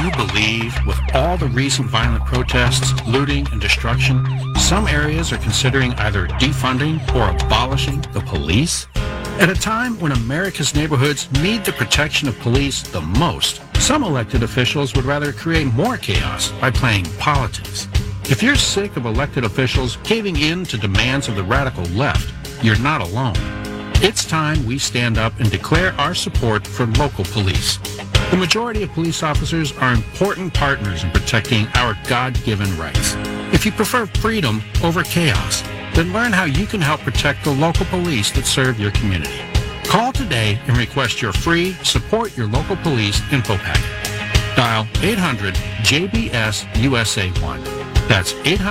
you believe with all the recent violent protests, looting, and destruction, some areas are considering either defunding or abolishing the police? At a time when America's neighborhoods need the protection of police the most, some elected officials would rather create more chaos by playing politics. If you're sick of elected officials caving in to demands of the radical left, you're not alone. It's time we stand up and declare our support for local police. The majority of police officers are important partners in protecting our God-given rights. If you prefer freedom over chaos, then learn how you can help protect the local police that serve your community. Call today and request your free Support Your Local Police info packet. Dial 800-JBS-USA-1. That's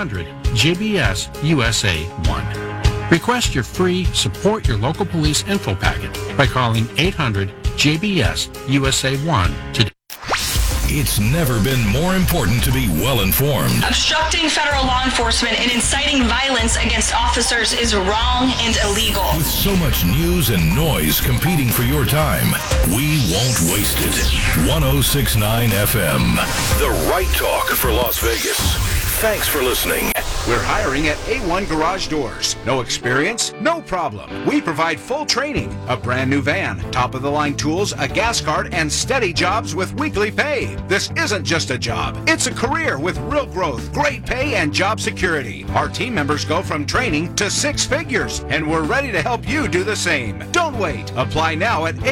800-JBS-USA-1. Request your free Support Your Local Police info packet by calling 800-JBS-USA-1 today. It's never been more important to be well-informed. Obstructing federal law enforcement and inciting violence against officers is wrong and illegal. With so much news and noise competing for your time, we won't waste it. 106.9 FM, the right talk for Las Vegas. Thanks for listening. We're hiring at A1 Garage Doors. No experience? No problem. We provide full training, a brand new van, top-of-the-line tools, a gas card, and steady jobs with weekly pay. This isn't just a job. It's a career with real growth, great pay, and job security. Our team members go from training to 6 figures, and we're ready to help you do the same. Don't wait. Apply now at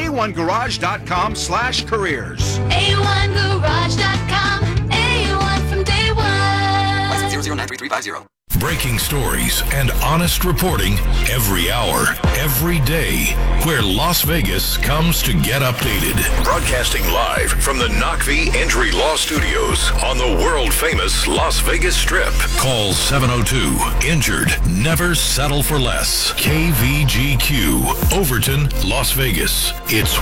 a1garage.com/careers. A1garage.com. A1 from day one. 0093350. Breaking stories and honest reporting every hour, every day, where Las Vegas comes to get updated. Broadcasting live from the Knockvie Entry Law Studios on the world-famous Las Vegas Strip. Call 702-INJURED. Never settle for less. KVGQ, Overton, Las Vegas. It's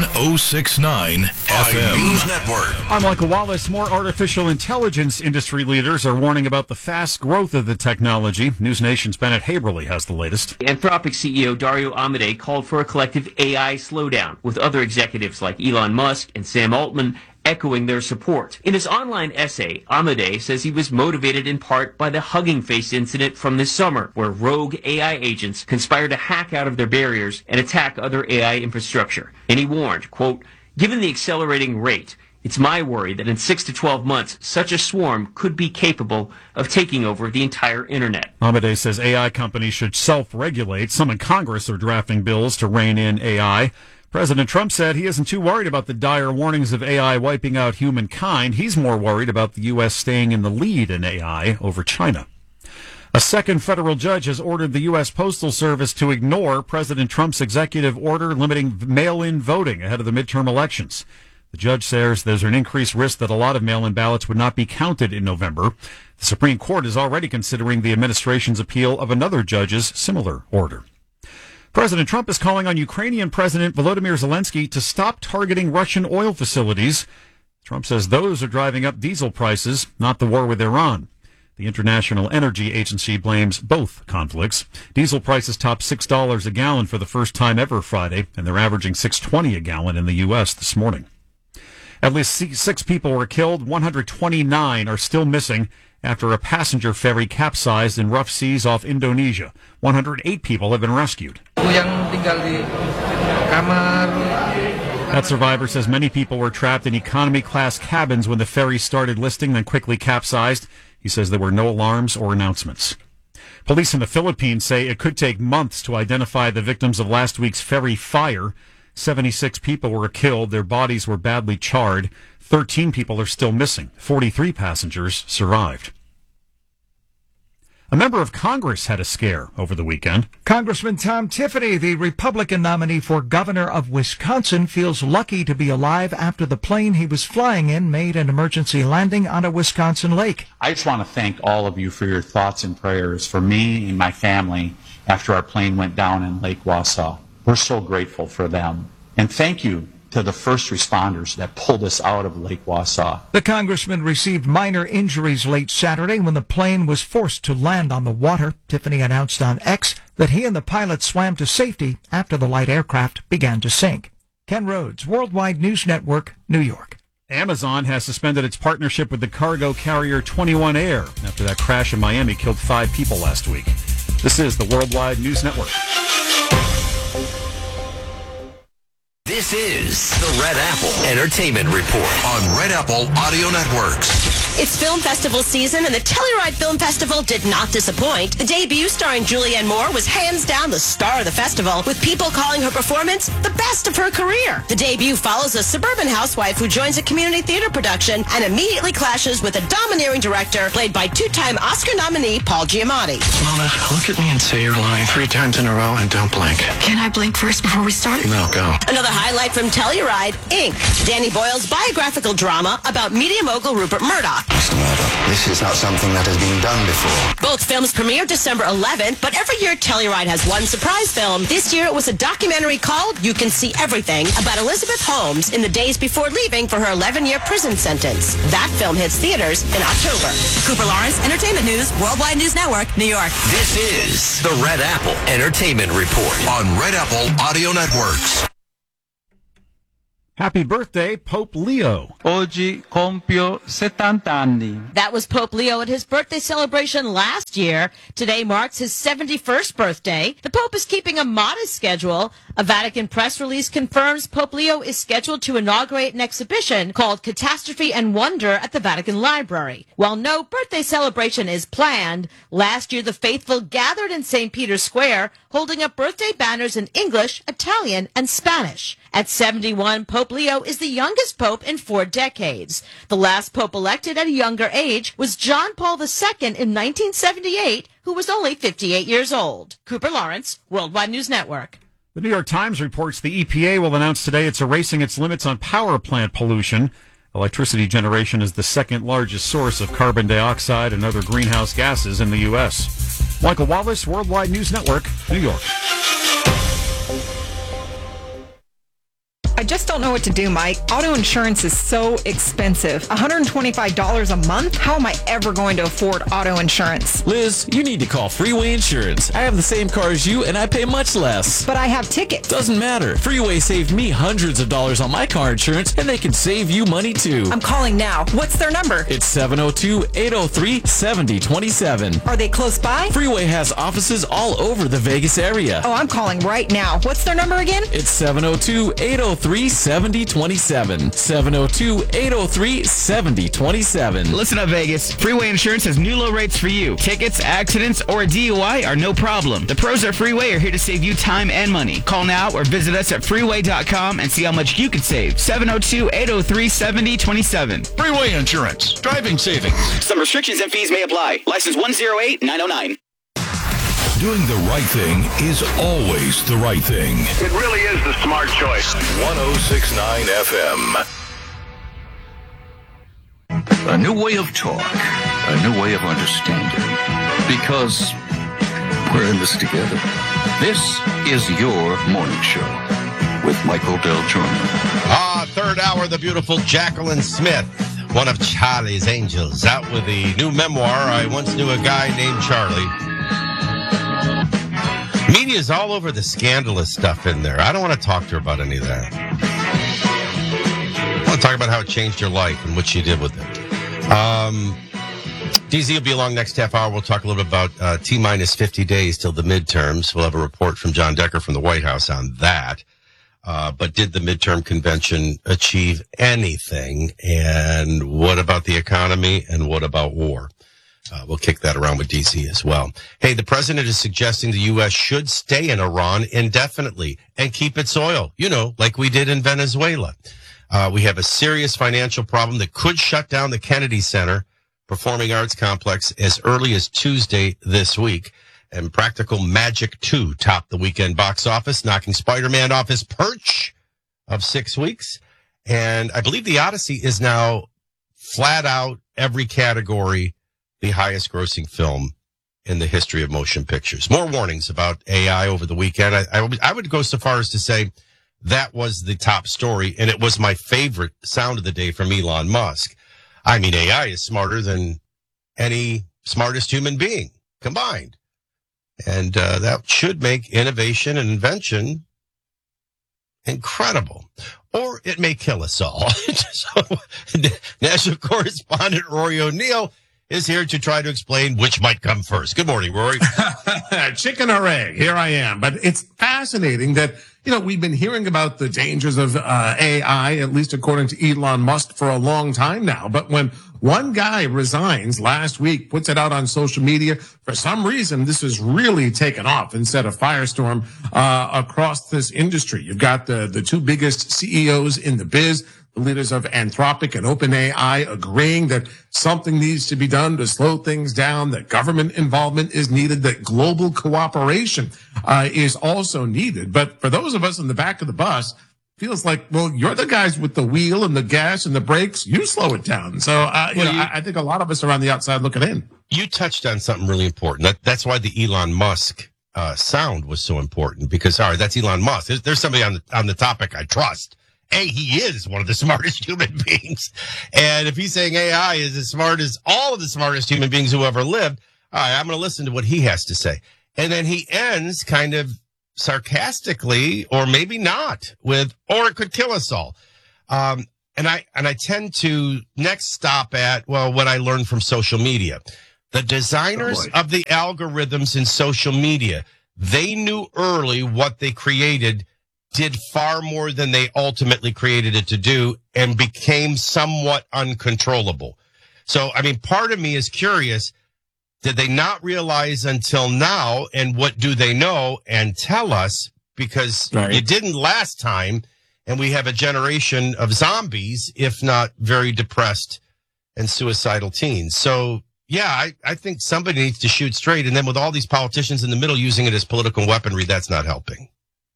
106.9 FM. News Network. I'm Michael Wallace. More artificial intelligence industry leaders are warning about the fast growth of the technology. News Nation's Bennett Haberly has the latest. Anthropic CEO Dario Amodei called for a collective AI slowdown, with other executives like Elon Musk and Sam Altman echoing their support. In his online essay, Amodei says he was motivated in part by the Hugging Face incident from this summer, where rogue AI agents conspired to hack out of their barriers and attack other AI infrastructure. And he warned, quote, "Given the accelerating rate, it's my worry that in 6 to 12 months, such a swarm could be capable of taking over the entire internet." Amodei says AI companies should self-regulate. Some in Congress are drafting bills to rein in AI. President Trump said he isn't too worried about the dire warnings of AI wiping out humankind. He's more worried about the U.S. staying in the lead in AI over China. A second federal judge has ordered the U.S. Postal Service to ignore President Trump's executive order limiting mail-in voting ahead of the midterm elections. The judge says there's an increased risk that a lot of mail-in ballots would not be counted in November. The Supreme Court is already considering the administration's appeal of another judge's similar order. President Trump is calling on Ukrainian President Volodymyr Zelensky to stop targeting Russian oil facilities. Trump says those are driving up diesel prices, not the war with Iran. The International Energy Agency blames both conflicts. Diesel prices topped $6 a gallon for the first time ever Friday, and they're averaging $6.20 a gallon in the U.S. this morning. At least 6 people were killed. 129 are still missing after a passenger ferry capsized in rough seas off Indonesia. 108 people have been rescued. That survivor says many people were trapped in economy class cabins when the ferry started listing, then quickly capsized. He says there were no alarms or announcements. Police in the Philippines say it could take months to identify the victims of last week's ferry fire. 76 people were killed. Their bodies were badly charred. 13 people are still missing. 43 passengers survived. A member of Congress had a scare over the weekend. Congressman Tom Tiffany, the Republican nominee for governor of Wisconsin, feels lucky to be alive after the plane he was flying in made an emergency landing on a Wisconsin lake. I just want to thank all of you for your thoughts and prayers for me and my family after our plane went down in Lake Wausau. We're so grateful for them. And thank you to the first responders that pulled us out of Lake Wausau. The congressman received minor injuries late Saturday when the plane was forced to land on the water. Tiffany announced on X that he and the pilot swam to safety after the light aircraft began to sink. Ken Rhodes, Worldwide News Network, New York. Amazon has suspended its partnership with the cargo carrier 21 Air after that crash in Miami killed 5 people last week. This is the Worldwide News Network. This is the Red Apple Entertainment Report on Red Apple Audio Networks. It's film festival season, and the Telluride Film Festival did not disappoint. The debut, starring Julianne Moore, was hands down the star of the festival, with people calling her performance the best of her career. The debut follows a suburban housewife who joins a community theater production and immediately clashes with a domineering director played by 2-time Oscar nominee Paul Giamatti. Mona, look at me and say your line 3 times in a row and don't blink. Can I blink first before we start? No, go. Another highlight from Telluride, Inc., Danny Boyle's biographical drama about media mogul Rupert Murdoch. What's the matter? This is not something that has been done before. Both films premiere December 11th, but every year Telluride has one surprise film. This year it was a documentary called You Can See Everything about Elizabeth Holmes in the days before leaving for her 11-year prison sentence. That film hits theaters in October. Cooper Lawrence, Entertainment News, Worldwide News Network, New York. This is the Red Apple Entertainment Report on Red Apple Audio Networks. Happy birthday, Pope Leo. Oggi compio 70 anni. That was Pope Leo at his birthday celebration last year. Today marks his 71st birthday. The Pope is keeping a modest schedule. A Vatican press release confirms Pope Leo is scheduled to inaugurate an exhibition called Catastrophe and Wonder at the Vatican Library. While no birthday celebration is planned, last year the faithful gathered in St. Peter's Square, holding up birthday banners in English, Italian, and Spanish. At 71, Pope Leo is the youngest pope in 4 decades. The last pope elected at a younger age was John Paul II in 1978, who was only 58 years old. Cooper Lawrence, Worldwide News Network. The New York Times reports the EPA will announce today it's erasing its limits on power plant pollution. Electricity generation is the second largest source of carbon dioxide and other greenhouse gases in the U.S. Michael Wallace, Worldwide News Network, New York. I just don't know what to do, Mike. Auto insurance is so expensive. $125 a month? How am I ever going to afford auto insurance? Liz, you need to call Freeway Insurance. I have the same car as you, and I pay much less. But I have tickets. Doesn't matter. Freeway saved me hundreds of dollars on my car insurance, and they can save you money, too. I'm calling now. What's their number? It's 702-803-7027. Are they close by? Freeway has offices all over the Vegas area. Oh, I'm calling right now. What's their number again? It's 702-803-7027. 702-803-7027. Listen up, Vegas. Freeway Insurance has new low rates for you. Tickets, accidents, or a DUI are no problem. The pros at Freeway are here to save you time and money. Call now or visit us at freeway.com and see how much you could save. 702-803-7027. Freeway Insurance. Driving savings. Some restrictions and fees may apply. License 108-909. Doing the right thing is always the right thing. It really is the smart choice. 106.9 FM. A new way of talk, a new way of understanding. Because we're in this together. This is your morning show with Michael Del Giorno. Third hour, the beautiful Jacqueline Smith, one of Charlie's Angels, out with the new memoir, I Once Knew a Guy Named Charlie. Media's all over the scandalous stuff in there. I don't want to talk to her about any of that. I want to talk about how it changed your life and what she did with it. DZ will be along next half hour. We'll talk a little bit about T-minus 50 days till the midterms. We'll have a report from John Decker from the White House on that. But did the midterm convention achieve anything? And what about the economy? And what about war? We'll kick that around with DC as well. Hey, the president is suggesting the U.S. should stay in Iran indefinitely and keep its oil, like we did in Venezuela. We have a serious financial problem that could shut down the Kennedy Center Performing Arts Complex as early as Tuesday this week. And Practical Magic 2 topped the weekend box office, knocking Spider-Man off his perch of 6 weeks. And I believe The Odyssey is now flat out every category the highest grossing film in the history of motion pictures. More warnings about AI over the weekend. I would go so far as to say that was the top story, and it was my favorite sound of the day from Elon Musk. I mean, AI is smarter than any smartest human being combined. And that should make innovation and invention Incredible. Or it may kill us all. So, national correspondent Rory O'Neill is here to try to explain which might come first. Good morning, Rory. Chicken or egg, here I am. But it's fascinating that, we've been hearing about the dangers of AI, at least according to Elon Musk, for a long time now. But when one guy resigns last week, puts it out on social media, for some reason, this has really taken off and set a firestorm across this industry. You've got the two biggest CEOs in the biz, the leaders of Anthropic and OpenAI, agreeing that something needs to be done to slow things down, that government involvement is needed, that global cooperation is also needed. But for those of us in the back of the bus, feels like, well, you're the guys with the wheel and the gas and the brakes. You slow it down. So, I think a lot of us are on the outside looking in. You touched on something really important. That's why the Elon Musk sound was so important, because, all right, that's Elon Musk. There's somebody on the topic I trust. He is one of the smartest human beings. And if he's saying AI is as smart as all of the smartest human beings who ever lived, all right, I'm going to listen to what he has to say. And then he ends kind of sarcastically, or maybe not, with, or it could kill us all. And I tend to next stop at, well, what I learned from social media. The designers of the algorithms in social media, they knew early what they created did far more than they ultimately created it to do, and became somewhat uncontrollable. So, part of me is curious, did they not realize until now, and what do they know? And tell us, because it didn't last time, and we have a generation of zombies, if not very depressed and suicidal teens. So, yeah, I think somebody needs to shoot straight, and then with all these politicians in the middle using it as political weaponry, that's not helping.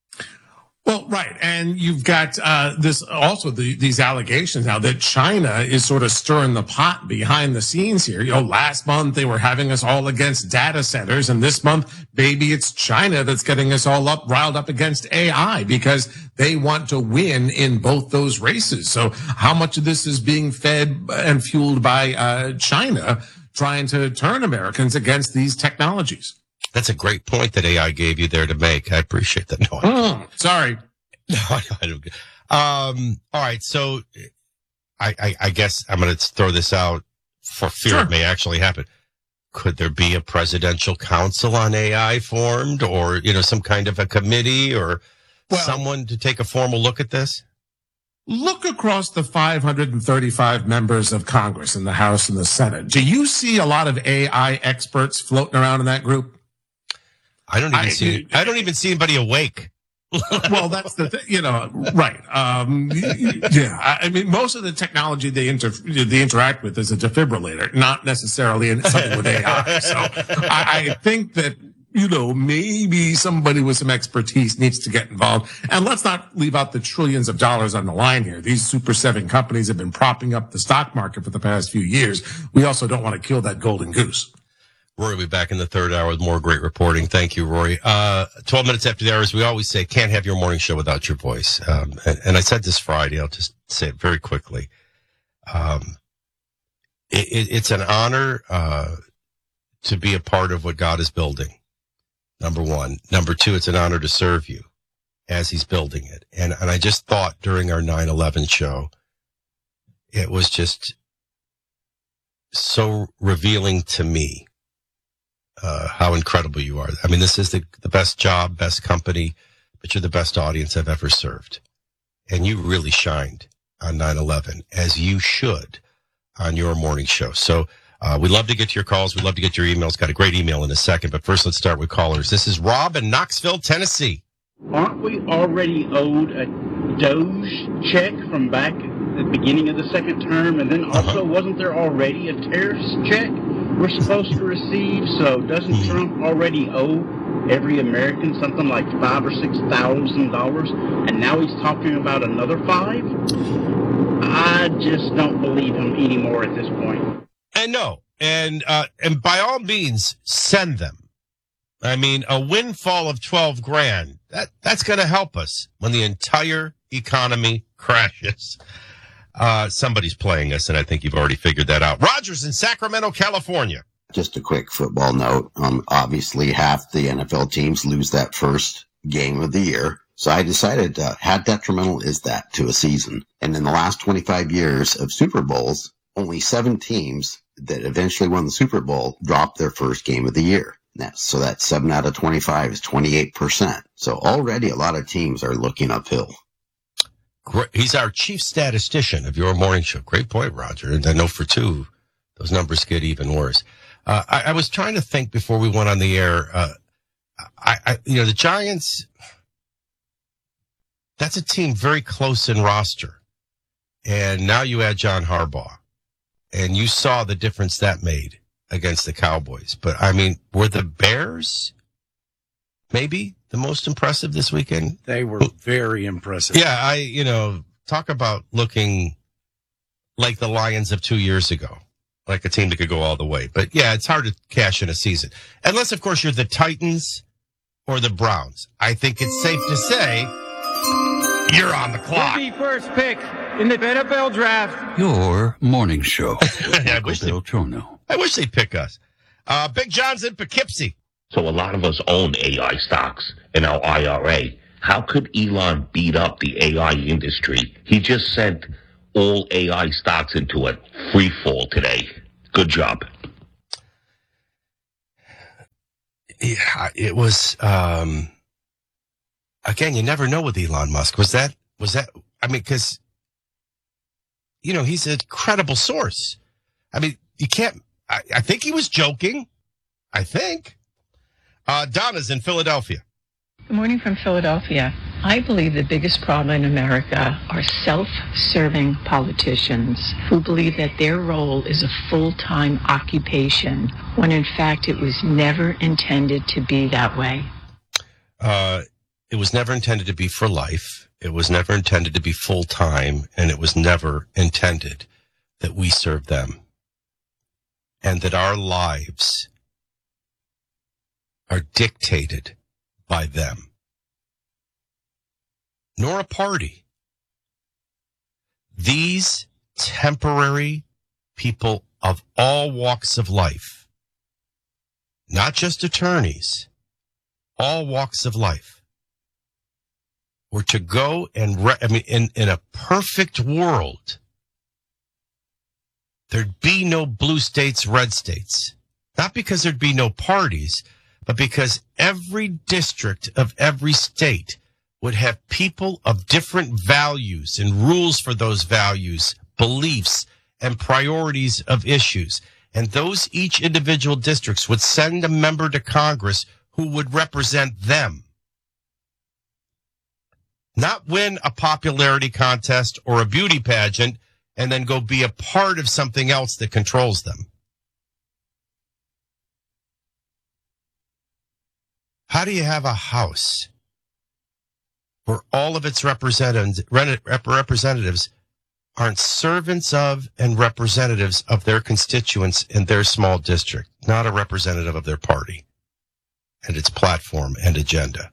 Well, right. And you've got these allegations now that China is sort of stirring the pot behind the scenes here. Last month they were having us all against data centers, and this month, maybe it's China that's getting us all riled up against AI, because they want to win in both those races. So how much of this is being fed and fueled by China trying to turn Americans against these technologies? That's a great point that AI gave you there to make. I appreciate that. Sorry. No, I don't. All right. So I guess I'm going to throw this out for fear it may actually happen. Could there be a presidential council on AI formed, or, some kind of a committee, or someone to take a formal look at this? Look across the 535 members of Congress in the House and the Senate. Do you see a lot of AI experts floating around in that group? I don't even see anybody awake. Well, that's the thing, right. Most of the technology they interact with is a defibrillator, not necessarily something with AI. So I think that, maybe somebody with some expertise needs to get involved. And let's not leave out the trillions of dollars on the line here. These Super 7 companies have been propping up the stock market for the past few years. We also don't want to kill that golden goose. Rory will be back in the third hour with more great reporting. Thank you, Rory. 12 minutes after the hour, as we always say, can't have your morning show without your voice. And I said this Friday, I'll just say it very quickly. It's an honor to be a part of what God is building, number one. Number two, it's an honor to serve you as he's building it. And I just thought during our 9/11 show, it was just so revealing to me how incredible you are. This is the best job, best company, but you're the best audience I've ever served. And you really shined on 9/11, as you should on your morning show. So we love to get to your calls. We love to get your emails. Got a great email in a second, but first let's start with callers. This is Rob in Knoxville, Tennessee. Aren't we already owed a Doge check from back at the beginning of the second term? And then also, wasn't there already a tariffs check we're supposed to receive? So doesn't Trump already owe every American something like $5,000 or $6,000, and now he's talking about another $5,000? I just don't believe him anymore at this point. And no, and by all means, send them. A windfall of $12,000 that's going to help us when the entire economy crashes. Somebody's playing us, and I think you've already figured that out. Roger's in Sacramento, California. Just a quick football note. Obviously, half the NFL teams lose that first game of the year. So I decided, how detrimental is that to a season? And in the last 25 years of Super Bowls, only 7 teams that eventually won the Super Bowl dropped their first game of the year. So that's 7 out of 25 is 28%. So already a lot of teams are looking uphill. He's our chief statistician of your morning show. Great point, Roger. And I know for 2, those numbers get even worse. I was trying to think before we went on the air. The Giants, that's a team very close in roster. And now you add John Harbaugh. And you saw the difference that made against the Cowboys. But, I mean, were the Bears maybe the most impressive this weekend? They were very impressive. Yeah, talk about looking like the Lions of 2 years ago, like a team that could go all the way. But, yeah, it's hard to cash in a season. Unless, of course, you're the Titans or the Browns. I think it's safe to say you're on the clock. Will be first pick in the NFL draft. Your morning show. I wish they'd pick us. Big John's in Poughkeepsie. So a lot of us own AI stocks in our IRA. How could Elon beat up the AI industry? He just sent all AI stocks into a free fall today. Good job. Yeah, it was, again, you never know with Elon Musk. Was that, I mean, because, he's a credible source. I mean, you can't, I think he was joking. I think. Donna's in Philadelphia. Good morning from Philadelphia. I believe the biggest problem in America are self-serving politicians who believe that their role is a full-time occupation, when in fact it was never intended to be that way. It was never intended to be for life. It was never intended to be full-time, and it was never intended that we serve them. And that our lives are dictated by them. Nor a party. These temporary people of all walks of life, not just attorneys, all walks of life, were to go and, in a perfect world, there'd be no blue states, red states. Not because there'd be no parties, but because every district of every state would have people of different values and rules for those values, beliefs, and priorities of issues. And those each individual districts would send a member to Congress who would represent them. Not win a popularity contest or a beauty pageant and then go be a part of something else that controls them. How do you have a house where all of its representatives aren't servants of and representatives of their constituents in their small district, not a representative of their party and its platform and agenda?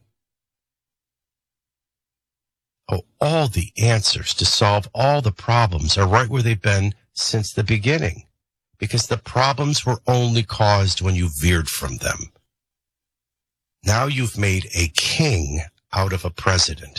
Oh, all the answers to solve all the problems are right where they've been since the beginning, because the problems were only caused when you veered from them. Now you've made a king out of a president.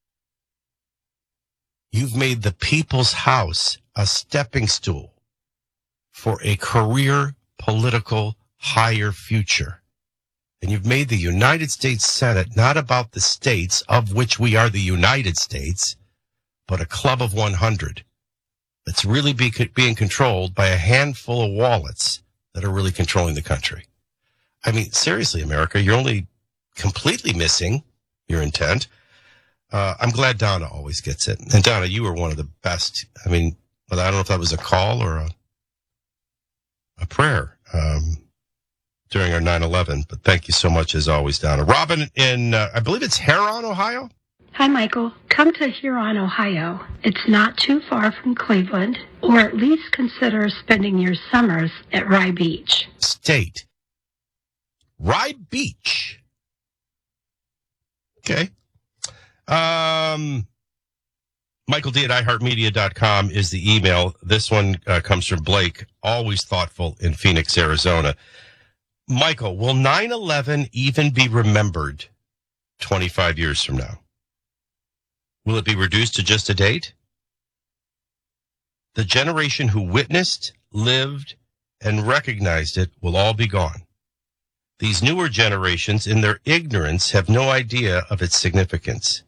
You've made the people's house a stepping stool for a career political higher future. And you've made the United States Senate not about the states of which we are the United States, but a club of 100 that's really being controlled by a handful of wallets that are really controlling the country. I mean, seriously, America, you're only completely missing your intent. I'm glad Donna always gets it. And Donna, you were one of the best. I mean, I don't know if that was a call or a prayer during our 9/11, but thank you so much as always, Donna. Robin in, I believe it's Huron, Ohio. Hi, Michael. Come to Huron, Ohio. It's not too far from Cleveland, or at least consider spending your summers at Rye Beach. State. Rye Beach. Okay. Michael D at iHeartMedia.com is the email. This one comes from Blake, always thoughtful, in Phoenix, Arizona. Michael, will 9/11 even be remembered 25 years from now? Will it be reduced to just a date? The generation who witnessed, lived, and recognized it will all be gone. These newer generations, in their ignorance, have no idea of its significance.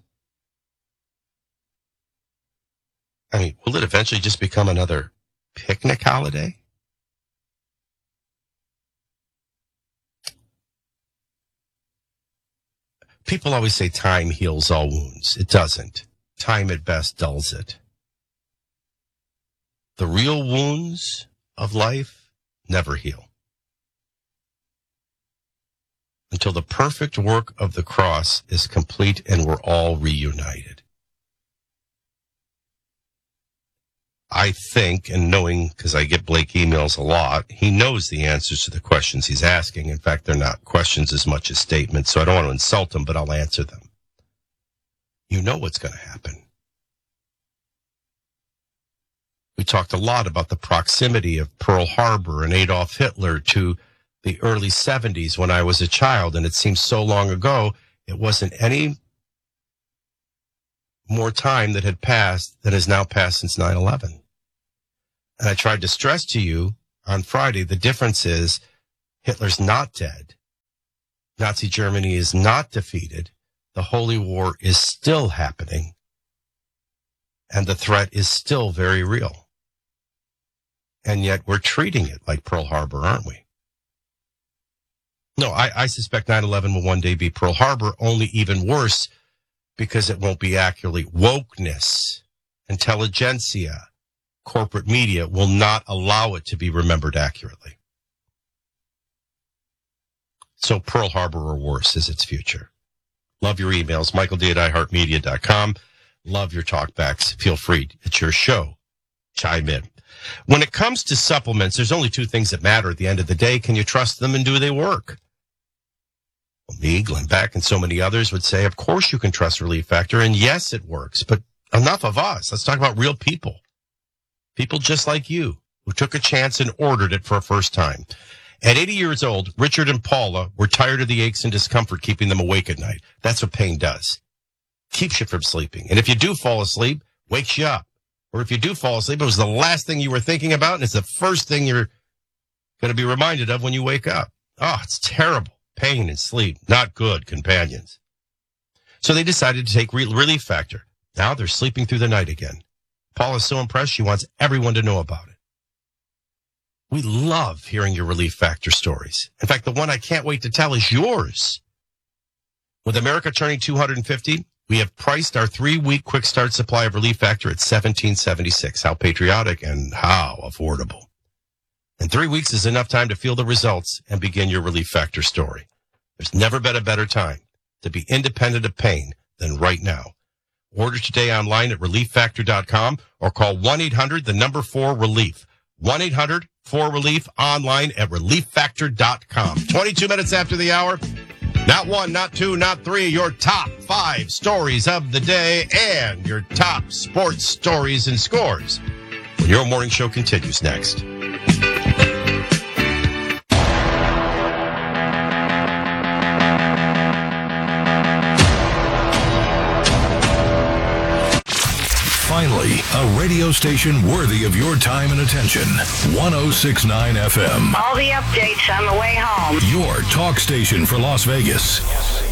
I mean, will it eventually just become another picnic holiday? People always say time heals all wounds. It doesn't. Time at best dulls it. The real wounds of life never heal until the perfect work of the cross is complete and we're all reunited. I think, and knowing, because I get Blake emails a lot, he knows the answers to the questions he's asking. In fact, they're not questions as much as statements, so I don't want to insult him, but I'll answer them. You know what's going to happen. We talked a lot about the proximity of Pearl Harbor and Adolf Hitler to the early 70s when I was a child, and it seems so long ago, it wasn't any more time that had passed than has now passed since 9/11. And I tried to stress to you on Friday, the difference is Hitler's not dead. Nazi Germany is not defeated. The Holy War is still happening. And the threat is still very real. And yet we're treating it like Pearl Harbor, aren't we? No, I suspect 9/11 will one day be Pearl Harbor, only even worse because it won't be accurately. Wokeness, intelligentsia, corporate media will not allow it to be remembered accurately. So Pearl Harbor or worse is its future. Love your emails, michaelD@iHeartMedia.com. Love your talkbacks. Feel free. It's your show. Chime in. When it comes to supplements, there's only two things that matter at the end of the day. Can you trust them and do they work? Well, me, Glenn Beck, and so many others would say, of course you can trust Relief Factor, and yes, it works. But enough of us. Let's talk about real people. People just like you who took a chance and ordered it for a first time. At 80 years old, Richard and Paula were tired of the aches and discomfort keeping them awake at night. That's what pain does. Keeps you from sleeping. And if you do fall asleep, wakes you up. Or if you do fall asleep, it was the last thing you were thinking about, and it's the first thing you're going to be reminded of when you wake up. Oh, it's terrible. Pain and sleep, not good companions. So they decided to take Relief Factor. Now they're sleeping through the night again. Paula's so impressed, she wants everyone to know about it. We love hearing your Relief Factor stories. In fact, the one I can't wait to tell is yours. With America turning 250, we have priced our 3-week quick start supply of Relief Factor at $17.76. How patriotic and how affordable. And 3 weeks is enough time to feel the results and begin your Relief Factor story. There's never been a better time to be independent of pain than right now. Order today online at ReliefFactor.com or call 1-800-4-RELIEF. 1-800-4-RELIEF online at ReliefFactor.com. 22 minutes after the hour. Not one, not two, not three. Your top 5 stories of the day and your top sports stories and scores. When your morning show continues next. Finally, a radio station worthy of your time and attention. 106.9 FM. All the updates on the way home. Your talk station for Las Vegas.